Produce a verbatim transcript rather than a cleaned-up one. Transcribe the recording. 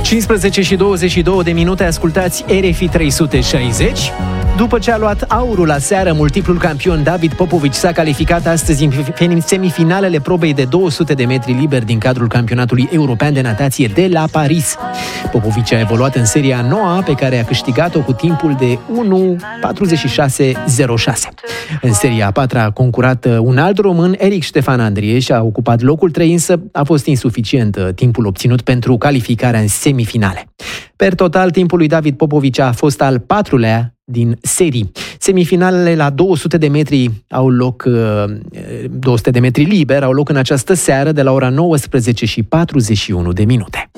cincisprezece și douăzeci și două de minute, ascultați R F I trei sute șaizeci. După ce a luat aurul aseară, multiplul campion David Popovici s-a calificat astăzi în semifinalele probei de două sute de metri liber din cadrul campionatului european de natație de la Paris. Popovici a evoluat în seria a noua, pe care a câștigat-o cu timpul de unu patruzeci și șase zero șase. În seria a patra a concurat un alt român, Eric Ștefan Andrie, și a ocupat locul trei, însă a fost insuficient timpul obținut pentru calificarea în semifinale. Per total, timpul lui David Popovici a fost al patrulea din serii. Semifinalele la două sute de metri au loc, două sute de metri liber au loc în această seară de la ora nouăsprezece și patruzeci și unu de minute.